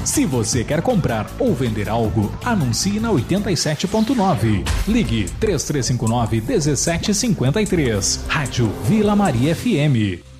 Se você quer comprar ou vender algo, anuncie na 87.9. Ligue 3359-1753. Rádio Vila Maria FM.